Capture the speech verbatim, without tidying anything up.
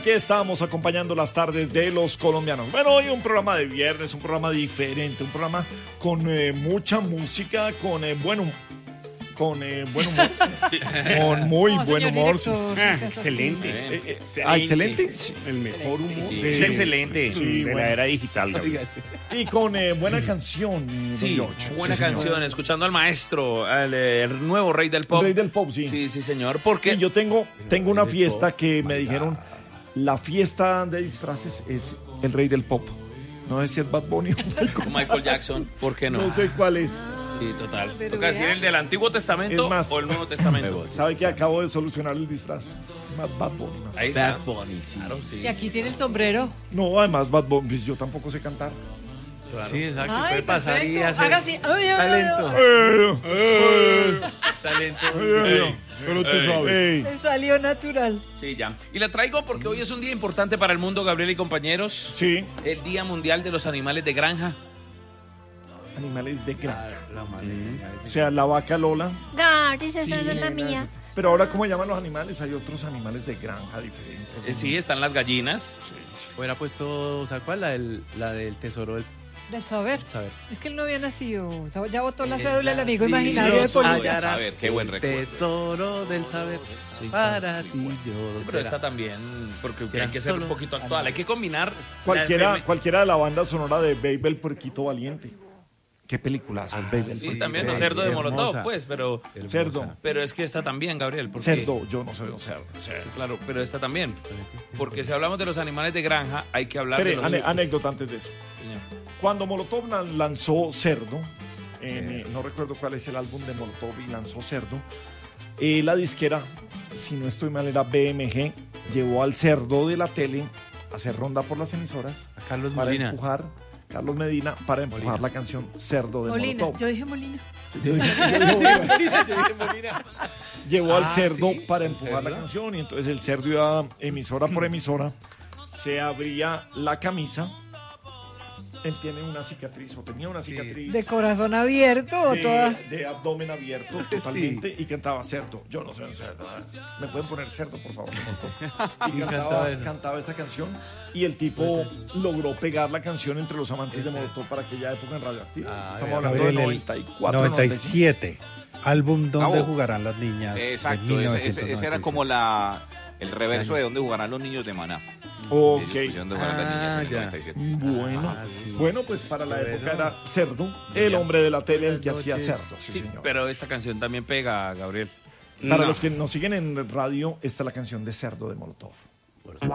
Que estamos acompañando las tardes de los colombianos. Bueno, hoy un programa de viernes, un programa diferente, un programa con eh, mucha música, con eh, buen humor. Con eh, buen humor. Con muy No, buen humor. director, Ah, ¿qué excelente. Eh, eh, Excelente. ah, excelente. Sí, el mejor humor. Sí, de- es excelente. Sí, de bueno. la era digital. Gabriel. Y con eh, buena canción. eh, Sí, don George. buena Sí, señor. canción, escuchando al maestro, al eh, el nuevo rey del pop. El rey del pop, sí. Sí, sí, señor. Porque Sí, yo tengo, tengo una fiesta que me dijeron, la fiesta de disfraces es el rey del pop. No sé si es Bad Bunny o Michael. Michael Jackson, ¿por qué no? No sé cuál es. Sí, total. Pero Toca decir vea. el del Antiguo Testamento Es más, o el Nuevo Testamento. ¿Sabe que acabo de solucionar el disfraz? Más Bad Bunny. ¿no? Ahí está. Bad Bunny, sí. Claro, sí. Y aquí tiene el sombrero. No, además Bad Bunny, pues yo tampoco sé cantar. Sí, exacto. Ay, puede pasar y perfecto. hacer Haga así. Ay, ay, ay, talento. Eh, Talento. eh, pero tú sabes. Ey. Me salió natural. Sí, ya. Y la traigo porque hoy es un día importante para el mundo, Gabriel y compañeros. Sí, El Día Mundial de los Animales de Granja. animales de granja. La madre. O sea, la vaca Lola. Gary, esa Sí, es la mía. Pero ahora, ¿cómo llaman los animales? Hay otros animales de granja diferentes. Eh, sí, están las gallinas. Hubiera puesto, ¿sabes cuál? La del, la del tesoro del Del saber. saber. Es que él no había nacido. Ya votó la El cédula el amigo latino imaginario de soñar. Polonia. A ver, qué buen recuerdo. Tesoro del saber. Para ti yo Pero será. esta también, porque Ya hay que ser un solo poquito actual. Hay que combinar. Cualquiera, la- cualquiera de la banda sonora de Baby el Puerquito Valiente. Qué películas es Baby el Sí, Puerquito también los Ay, cerdos de hermosa. Molotov, pues, pero, Hermosa. Cerdo. pero es que esta también, Gabriel. Porque, Cerdo, yo no soy un cerdo. cerdo. Claro, pero esta también. Porque si hablamos de los animales de granja, hay que hablar Espere, de los... ane- anécdota antes de eso. Señor. Cuando Molotov lan- lanzó Cerdo, en, eh, no recuerdo cuál es el álbum de Molotov y lanzó Cerdo, eh, la disquera, si no estoy mal, era B M G, llevó al cerdo de la tele a hacer ronda por las emisoras A Carlos para Molina. empujar, Carlos Medina, para empujar Molina. la canción Cerdo de Molina. Molotov. Yo dije Molina. Yo dije- yo dije Molina. Llevó al Ah, cerdo sí, para el empujar la cerdo. canción y entonces el cerdo iba emisora por emisora, se abría la camisa, él tiene una cicatriz o tenía una cicatriz De corazón abierto o de, toda. de abdomen abierto totalmente y cantaba cerdo. Yo no soy un cerdo. ¿Me pueden poner cerdo, por favor? Y cantaba cantaba, eso. cantaba esa canción y el tipo logró pegar la canción entre los amantes de Molotov para aquella época en Radioactiva. Ah, Estamos hablando de Gabriel, el noventa y cuatro, noventa y siete, álbum donde Ah, oh. jugarán las niñas. Exacto, de ese, ese- ese era mil novecientos noventa y siete. como la el reverso de donde jugarán los niños de Maná. Ok. Ellos pusieron de jugar a las niñas en el Ah, ya. noventa y siete. Bueno, Ah, sí. bueno, pues para la Pero- época era cerdo, el hombre de la tele el que Buenas hacía noches. cerdo. Sí, Sí, señor. pero esta canción también pega, Gabriel. Para No. los que nos siguen en radio, esta es la canción de Cerdo de Molotov.